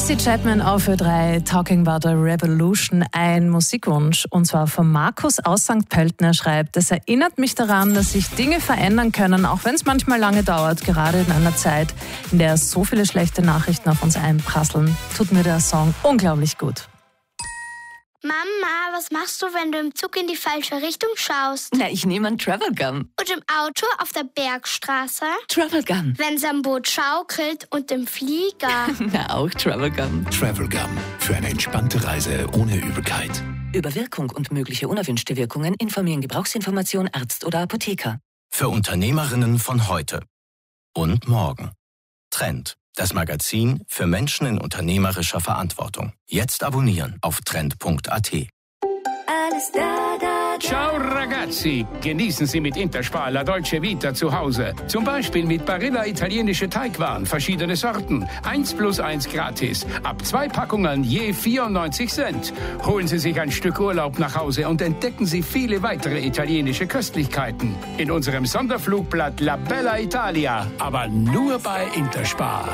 Tracy Chapman auf Ö3, Talking About a Revolution, ein Musikwunsch. Und zwar von Markus aus St. Pölten. Er schreibt, es erinnert mich daran, dass sich Dinge verändern können, auch wenn es manchmal lange dauert. Gerade in einer Zeit, in der so viele schlechte Nachrichten auf uns einprasseln, tut mir der Song unglaublich gut. Mama, was machst du, wenn du im Zug in die falsche Richtung schaust? Na, ich nehme einen Travel Gun. Und im Auto auf der Bergstraße? Travel Gun. Wenn's am Boot schaukelt und im Flieger? Na, auch Travel Gun. Travel Gun. Für eine entspannte Reise ohne Übelkeit. Über Wirkung und mögliche unerwünschte Wirkungen informieren Gebrauchsinformation Arzt oder Apotheker. Für Unternehmerinnen von heute und morgen. Trend. Das Magazin für Menschen in unternehmerischer Verantwortung. Jetzt abonnieren auf trend.at. Alles da. Ciao ragazzi, genießen Sie mit Interspar La Dolce Vita zu Hause. Zum Beispiel mit Barilla italienische Teigwaren, verschiedene Sorten. 1+1 gratis. Ab 2 Packungen je 94 Cent. Holen Sie sich ein Stück Urlaub nach Hause und entdecken Sie viele weitere italienische Köstlichkeiten. In unserem Sonderflugblatt La Bella Italia. Aber nur bei Interspar.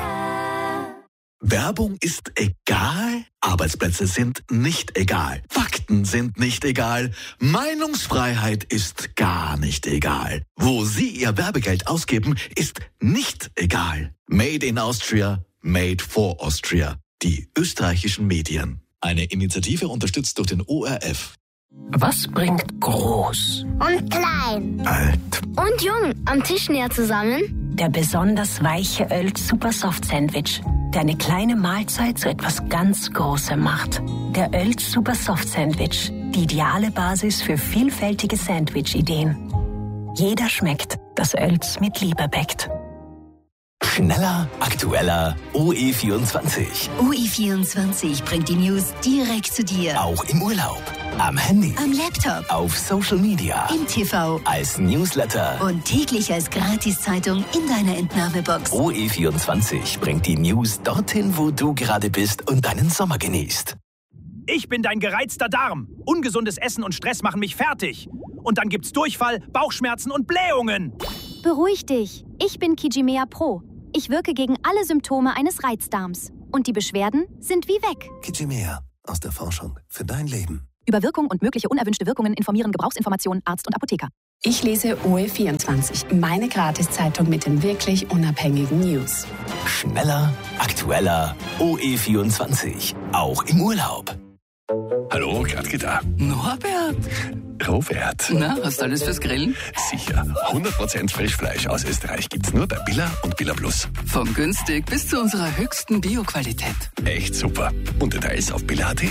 Werbung ist egal, Arbeitsplätze sind nicht egal, Fakten sind nicht egal, Meinungsfreiheit ist gar nicht egal. Wo Sie Ihr Werbegeld ausgeben, ist nicht egal. Made in Austria, made for Austria. Die österreichischen Medien. Eine Initiative unterstützt durch den ORF. Was bringt groß Und klein. Alt. Und jung am Tisch näher zusammen? der besonders weiche Oelz Super Soft Sandwich, der eine kleine Mahlzeit zu etwas ganz Großem macht. Der Oelz Super Soft Sandwich, die ideale Basis für vielfältige Sandwich-Ideen. Jeder schmeckt, das Oelz mit Liebe bäckt. Schneller, aktueller, OE24. OE24 bringt die News direkt zu dir. Auch im Urlaub, am Handy, Am Laptop, auf Social Media, im TV als Newsletter. und täglich als Gratiszeitung in deiner Entnahmebox. OE24 bringt die News dorthin, wo du gerade bist und deinen Sommer genießt. Ich bin dein gereizter Darm. Ungesundes Essen und Stress machen mich fertig. Und dann gibt's Durchfall, Bauchschmerzen und Blähungen. Beruhig dich. Ich bin Kijimea Pro. Ich wirke gegen alle Symptome eines Reizdarms. Und die Beschwerden sind wie weg. Kijimea, aus der Forschung für dein Leben. Über Wirkung und mögliche unerwünschte Wirkungen informieren Gebrauchsinformationen Arzt und Apotheker. Ich lese OE24, meine Gratiszeitung mit den wirklich unabhängigen News. Schneller, aktueller, OE24. Auch im Urlaub. Hallo, Gradke da. Norbert, Robert. na, hast du alles fürs Grillen? Sicher. 100% Frischfleisch aus Österreich gibt's nur bei Billa und Billa Plus. Von günstig bis zu unserer höchsten Bioqualität. Echt super. Und Details auf billa.at.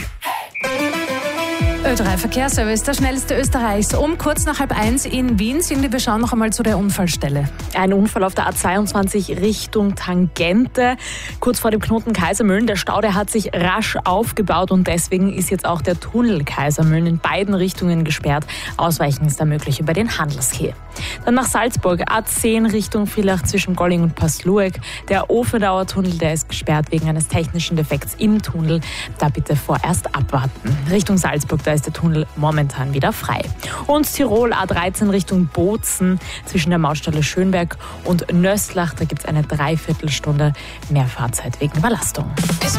Ö3 Verkehrsservice, der schnellste Österreichs. Um kurz nach 12:30 in Wien. Wir schauen noch einmal zu der Unfallstelle. Ein Unfall auf der A22 Richtung Tangente, kurz vor dem Knoten Kaisermühlen. Der Stau, der hat sich rasch aufgebaut und deswegen ist jetzt auch der Tunnel Kaisermühlen in beiden Richtungen gesperrt. Ausweichen ist da möglich über den Handelskeh. Dann nach Salzburg, A10 Richtung Villach zwischen Golling und Paslueck. Der Ofenauer Tunnel, der ist gesperrt wegen eines technischen Defekts im Tunnel. Da bitte vorerst abwarten. Richtung Salzburg, da ist der Tunnel momentan wieder frei. Und Tirol, A13 Richtung Bozen zwischen der Mautstelle Schönberg und Nöstlach. Da gibt es eine Dreiviertelstunde mehr Fahrzeit wegen Überlastung.